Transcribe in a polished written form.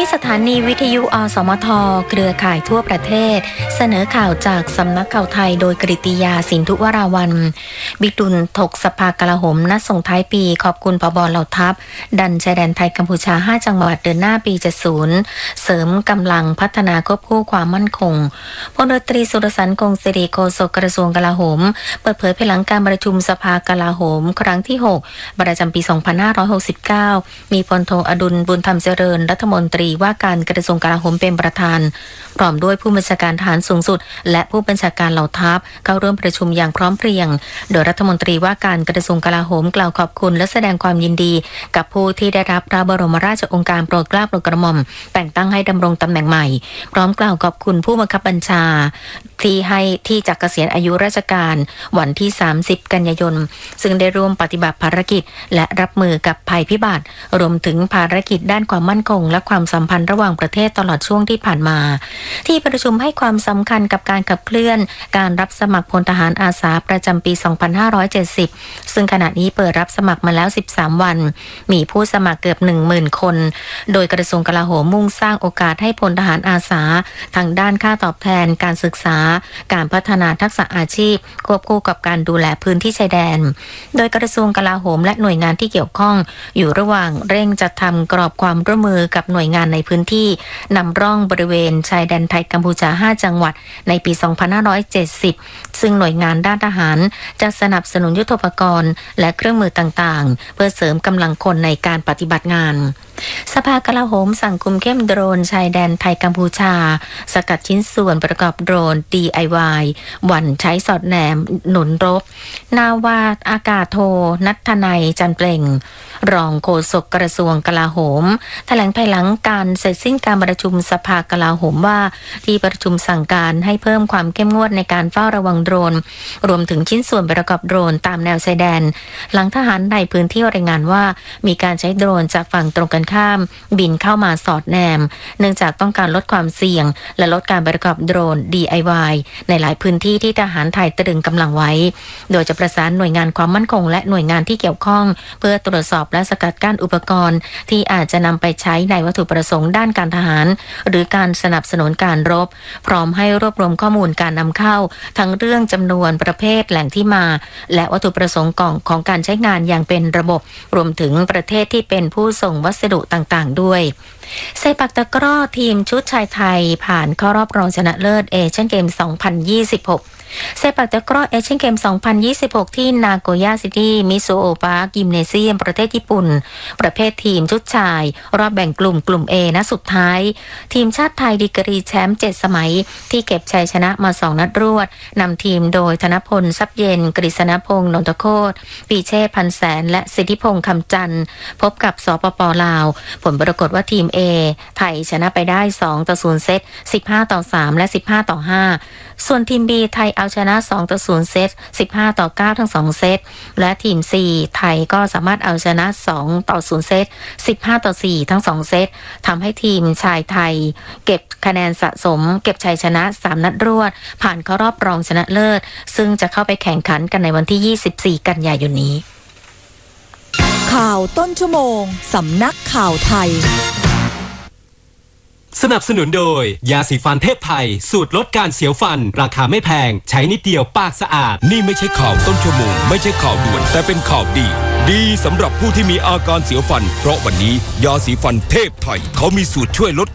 นี้สถานีวิทยุอสมทเครือข่ายทั่วประเทศเสนอข่าวจากสำนักข่าวไทยโดยกฤติยาสินธุวราวัลย์บิ๊กตุนถกสภากลาโหมนัดส่งท้ายปีขอบคุณผบ.เหล่าทัพดันชายแดนไทยกัมพูชา5จังหวัดเดินหน้าปี70เสริมกำลังพัฒนาควบคู่ความมั่นคงพลตรีสุรสันต์คงสิริโฆษกกระทรวงกลาโหมเปิดเผยภายหลังการประชุมสภากลาโหมครั้งที่6ประจำปี2569มีพลโทอดุลบุญธรรมเจริญรัฐมนตรีว่าการกระทรวงกลาโหมเป็นประธานพร้อมด้วยผู้บัญชาการทหารสูงสุดและผู้บัญชาการเหล่าทัพเข้าร่วมประชุมอย่างพร้อมเพรียงโดยรัฐมนตรีว่าการกระทรวงกลาโหมกล่าวขอบคุณและแสดงความยินดีกับผู้ที่ได้รับพระบรมราชโองการโปรดเกล้าโปรดกระหม่อมแต่งตั้งให้ดำรงตำแหน่งใหม่พร้อมกล่าวขอบคุณผู้บังคับบัญชาที่จะเกษียณอายุราชการวันที่30กันยายนซึ่งได้ร่วมปฏิบัติภารกิจและรับมือกับภัยพิบัติรวมถึงภารกิจด้านความมั่นคงและความสัมพันธ์ระหว่างประเทศตลอดช่วงที่ผ่านมาที่ประชุมให้ความสำคัญกับการขับเคลื่อนการรับสมัครพลทหารอาสาประจำปี2570ซึ่งขณะนี้เปิดรับสมัครมาแล้ว13วันมีผู้สมัครเกือบ 10,000 คนโดยกระทรวงกลาโหมมุ่งสร้างโอกาสให้พลทหารอาสาทางด้านค่าตอบแทนการศึกษาการพัฒนาทักษะอาชีพควบคู่กับการดูแลพื้นที่ชายแดนโดยกระทรวงกลาโหมและหน่วยงานที่เกี่ยวข้องอยู่ระหว่างเร่งจัดทำกรอบความร่วมมือกับหน่วยงานในพื้นที่นำร่องบริเวณชายแดนไทยกัมพูชา5จังหวัดในปี2570ซึ่งหน่วยงานด้านทหารจะสนับสนุนยุทโธปกรณ์และเครื่องมือต่างๆเพื่อเสริมกำลังคนในการปฏิบัติงานสภากลาโหมสั่งคุมเข้มโดรนชายแดนไทยกัมพูชาสกัดชิ้นส่วนประกอบโดรน DIY หวั่นใช้สอดแนมหนุนรบนาวาอากาศโทณัฐนัยจันเปล่งรองโฆษกกระทรวงกลาโหมแถลงภายหลังการเสร็จสิ้นการประชุมสภากลาโหมว่าที่ประชุมสั่งการให้เพิ่มความเข้มงวดในการเฝ้าระวังโดรนรวมถึงชิ้นส่วนประกอบโดรนตามแนวชายแดนหลังทหารในพื้นที่รายงานว่ามีการใช้โดรนจากฝั่งตรงกันข้ามบินเข้ามาสอดแนมเนื่องจากต้องการลดความเสี่ยงและลดการประกอบโดรน DIY ในหลายพื้นที่ที่ทหารไทยตรึงกำลังไว้โดยจะประสานหน่วยงานความมั่นคงและหน่วยงานที่เกี่ยวข้องเพื่อตรวจสอบและสกัดกั้นอุปกรณ์ที่อาจจะนำไปใช้ในวัตถุประสงค์ด้านการทหารหรือการสนับสนุนการรบพร้อมให้รวบรวมข้อมูลการนำเข้าทั้งเรื่องจำนวนประเภทแหล่งที่มาและวัตถุประสงค์ของการใช้งานอย่างเป็นระบบรวมถึงประเทศที่เป็นผู้ส่งวัสดุต่างๆด้วยเซปักตะกร้อทีมชุดชายไทยผ่านเข้ารอบรองชนะเลิศเอเชียนเกม2026เซปักตะกร้อเอเชียนเกม2026ที่นาโกย่าซิตี้มิซูโอปาร์คยิมเนเซียมประเทศญี่ปุ่นประเภททีมชุดชายรอบแบ่งกลุ่ม A นัดสุดท้ายทีมชาติไทยดีกรีแชมป์7สมัยที่เก็บชัยชนะมา2นัดรวดนำทีมโดยธนพลทรัพย์เย็นกฤษณพงษ์นนทโคตรปีเชษพันแสนและสิทธิพงษ์คำจันทร์พบกับสปป.ลาวผลปรากฏว่าทีม A ไทยชนะไปได้2-0เซต15-3และ15-5ส่วนทีม B ไทยเอาชนะ2-0เซต15-9ทั้ง2เซตและทีม C ไทยก็สามารถเอาชนะ2-0เซต15-4ทั้ง2เซตทำให้ทีมชายไทยเก็บคะแนนสะสมเก็บชัยชนะ3นัดรวดผ่านเข้ารอบรองชนะเลิศซึ่งจะเข้าไปแข่งขันกันในวันที่24กันยายนนี้ข่าวต้นชั่วโมงสำนักข่าวไทยสนับสนุนโดยยาสีฟันเทพไทยสูตรลดการเสียวฟันราคาไม่แพงใช้นิดเดียวปากสะอาดนี่ไม่ใช่ข่าวต้นชั่วโมงไม่ใช่ข่าวด่วนแต่เป็นข่าวดีสำหรับผู้ที่มีอาการเสียวฟันเพราะวันนี้ยาสีฟันเทพไทยเขามีสูตรช่วยลด